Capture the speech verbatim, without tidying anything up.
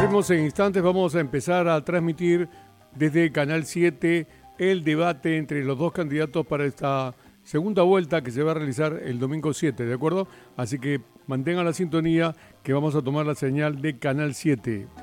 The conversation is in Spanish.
Vemos en instantes, vamos a empezar a transmitir desde Canal siete el debate entre los dos candidatos para esta segunda vuelta que se va a realizar el domingo siete, ¿de acuerdo? Así que mantengan la sintonía que vamos a tomar la señal de Canal siete.